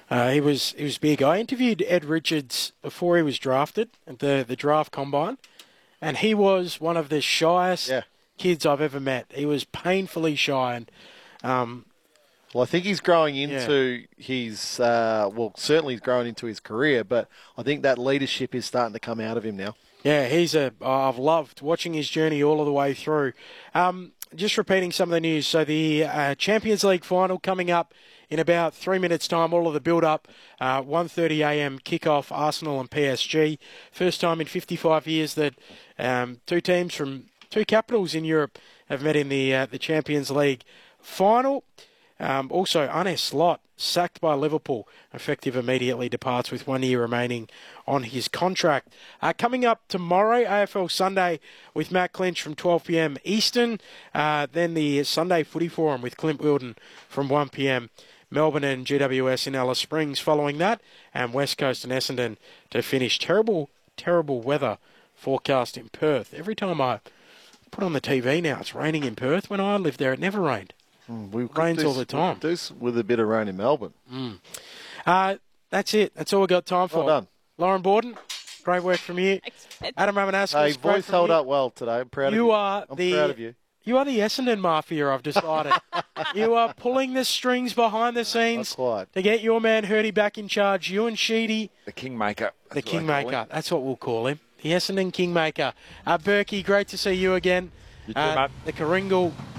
He was big. I interviewed Ed Richards before he was drafted at the draft combine, and he was one of the shyest kids I've ever met. He was painfully shy, and well, I think he's growing into his, certainly he's growing into his career, but I think that leadership is starting to come out of him now. Yeah, I've loved watching his journey all of the way through. Just repeating some of the news. So the Champions League final coming up in about 3 minutes' time, all of the build-up, 1:30 a.m. kickoff, Arsenal and PSG. First time in 55 years that two teams from two capitals in Europe have met in the Champions League final. Also, Arne Slot, sacked by Liverpool, effective immediately, departs with 1 year remaining on his contract. Coming up tomorrow, AFL Sunday with Matt Clinch from 12 p.m. Eastern. Then the Sunday Footy Forum with Clint Wilden from 1 p.m. Melbourne and GWS in Alice Springs following that. And West Coast and Essendon to finish. Terrible, terrible weather forecast in Perth. Every time I put on the TV now, it's raining in Perth. When I lived there, it never rained. Rains all the time. We could do with a bit of rain in Melbourne. That's it. That's all we've got time for. Well done. Lauren Borden, great work from you. Adam Ramanauskas, hey, voice held up well today. I'm proud of you. I'm proud of you. You are the Essendon Mafia, I've decided. You are pulling the strings behind the scenes to get your man Hurdy back in charge. You and Sheedy. The Kingmaker. The Kingmaker. That's what we'll call him. The Essendon Kingmaker. Berkey, great to see you again. You too, mate. The Karingal